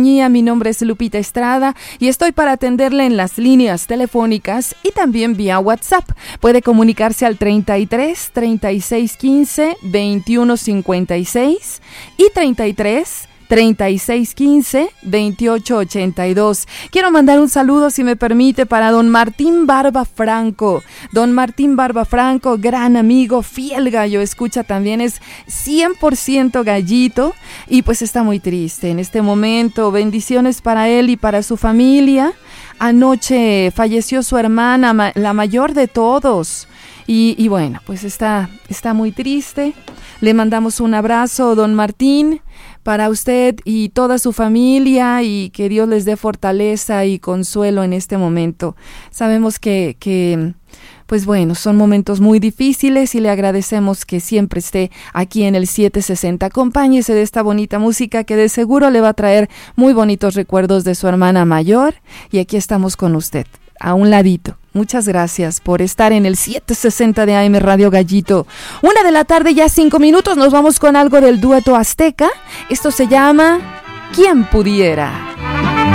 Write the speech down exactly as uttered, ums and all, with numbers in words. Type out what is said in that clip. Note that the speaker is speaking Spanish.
compañía. Mi nombre es Lupita Estrada y estoy para atenderle en las líneas telefónicas y también vía WhatsApp. Puede comunicarse al treinta y tres, treinta y seis, quince, veintiuno, cincuenta y seis y treinta y tres, treinta y seis, quince, veintiocho, ochenta y dos. Quiero mandar un saludo, si me permite, para don Martín Barba Franco. Don Martín Barba Franco, gran amigo, fiel gallo escucha también, es cien por ciento gallito y pues está muy triste en este momento. Bendiciones para él y para su familia. Anoche falleció su hermana, la mayor de todos. Y, y bueno, pues está, está muy triste. Le mandamos un abrazo, don Martín, para usted y toda su familia, y que Dios les dé fortaleza y consuelo en este momento. Sabemos que, que pues bueno, son momentos muy difíciles y le agradecemos que siempre esté aquí en el siete sesenta. Acompáñese de esta bonita música que de seguro le va a traer muy bonitos recuerdos de su hermana mayor, y aquí estamos con usted, a un ladito. Muchas gracias por estar en el siete sesenta de A M Radio Gallito. Una de la tarde, ya cinco minutos, nos vamos con algo del dueto azteca. Esto se llama ¿Quién pudiera?